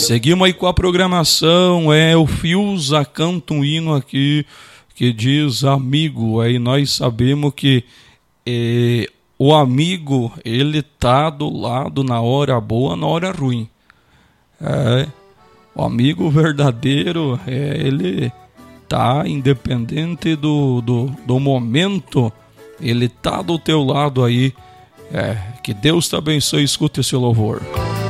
Seguimos aí com a programação. O Fiuza canta um hino aqui que diz amigo. Aí nós sabemos que o amigo, ele tá do lado na hora boa, na hora ruim. O amigo verdadeiro, ele tá independente do momento, ele tá do teu lado aí. Que Deus te abençoe. Escute esse louvor.